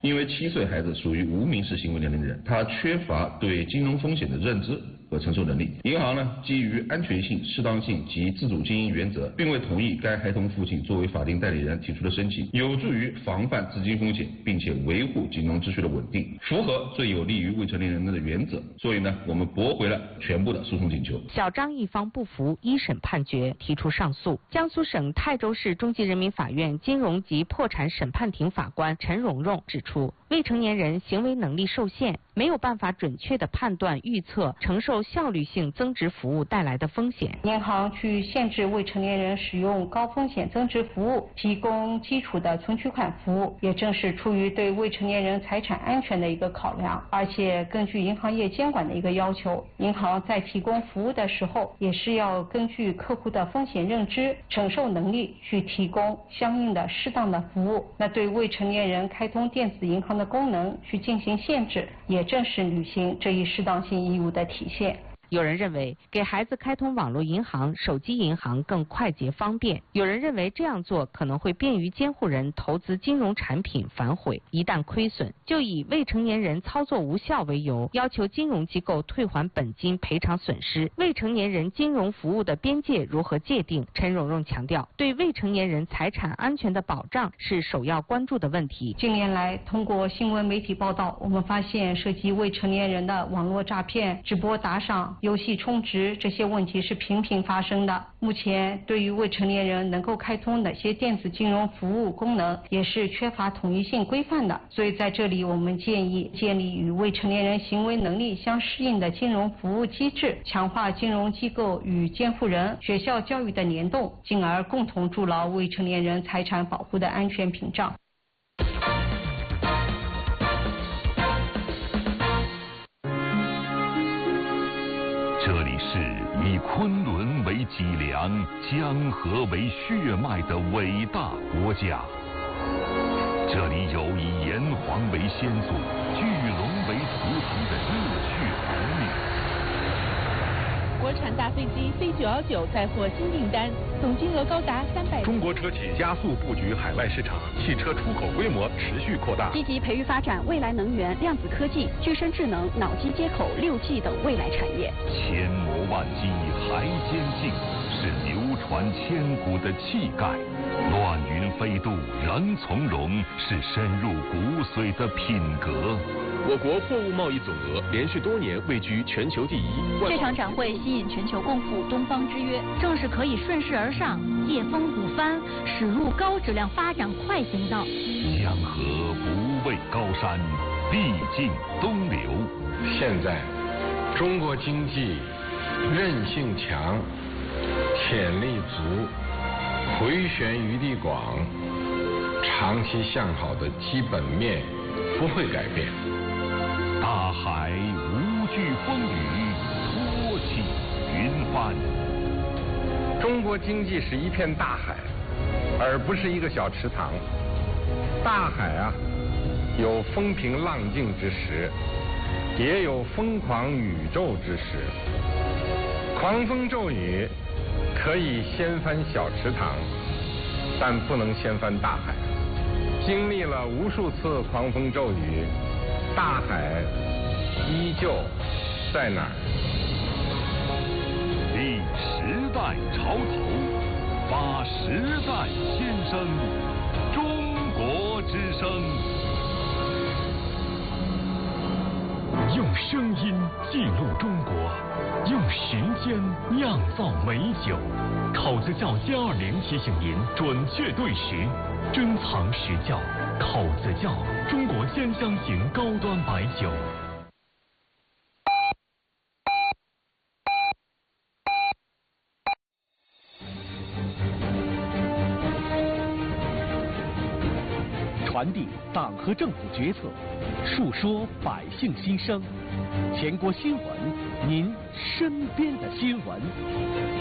因为7岁孩子属于无民事行为能力的人，他缺乏对金融风险的认知和承受能力。银行呢，基于安全性、适当性及自主经营原则，并未同意该孩童父亲作为法定代理人提出的申请，有助于防范资金风险，并且维护金融秩序的稳定，符合最有利于未成年人的原则。所以呢，我们驳回了全部的诉讼请求。 小张一方不服一审判决，提出上诉。江苏省泰州市中级人民法院金融及破产审判庭法官陈蓉蓉指出，未成年人行为能力受限，没有办法准确地判断、预测承受效率性增值服务带来的风险。 银行去限制未成年人使用高风险增值服务，提供基础的存取款服务，也正是出于对未成年人财产安全的一个考量。而且根据银行业监管的一个要求，银行在提供服务的时候，也是要根据客户的风险认知、承受能力去提供相应的适当的服务。那对未成年人开通电子银行的功能去进行限制，也正是履行这一适当性义务的体现。 有人认为给孩子开通网络银行、手机银行更快捷方便，有人认为这样做可能会便于监护人投资金融产品反悔，一旦亏损，就以未成年人操作无效为由，要求金融机构退还本金赔偿损失。未成年人金融服务的边界如何界定？陈蓉蓉强调，对未成年人财产安全的保障是首要关注的问题。 近年来，通过新闻媒体报道，我们发现涉及未成年人的网络诈骗、直播打赏、游戏充值这些问题是频频发生的。目前对于未成年人能够开通哪些电子金融服务功能，也是缺乏统一性规范的。所以在这里，我们建议建立与未成年人行为能力相适应的金融服务机制，强化金融机构与监护人、学校教育的联动，进而共同筑牢未成年人财产保护的安全屏障。 这里是以昆仑为脊梁、江河为血脉的伟大国家。这里有以炎黄为先祖、巨龙为图腾的热血儿女。 国产大飞机 C919再获新订单，总金额高达300。 中国车企加速布局海外市场，汽车出口规模持续扩大。 积极培育发展未来能源、量子科技、具身智能、脑机接口、6G 等未来产业。 千磨万击还坚劲，是流传千古的气概。乱云飞渡人从容，是深入骨髓的品格。 我国货物贸易总额连续多年位居全球第一。 这场展会吸引全球共赴东方之约，正是可以顺势而上，借风鼓帆，驶入高质量发展快行道。 江河不畏高山，必尽东流。 现在，中国经济韧性强，潜力足，回旋余地广，长期向好的基本面不会改变。 大海无惧风雨，托起云帆。 中国经济是一片大海，而不是一个小池塘。大海啊，有风平浪静之时，也有疯狂宇宙之时。狂风骤雨可以掀翻小池塘，但不能掀翻大海。经历了无数次狂风骤雨，大海依旧在哪儿？ 立时代潮头，发时代先声，中国之声。 用声音记录中国，用时间酿造美酒。口子窖720提醒您准确对时，珍藏实窖。口子窖，中国10香型高端白酒。 传递党和政府决策，述说百姓心声。全国新闻，您身边的新闻。